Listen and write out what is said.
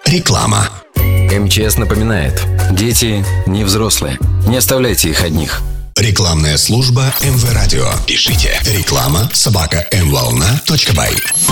Реклама. МЧС напоминает: дети не взрослые. Не оставляйте их одних. Рекламная служба МВ Радио. Пишите реклама@mvolna.by.